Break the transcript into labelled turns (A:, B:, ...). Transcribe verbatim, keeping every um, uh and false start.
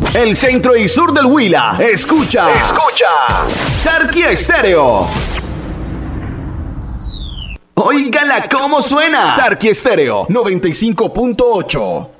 A: El centro y sur del Huila. Escucha. Escucha. Tarquía Estéreo. Óigala cómo suena. Tarquía Estéreo noventa y cinco punto ocho.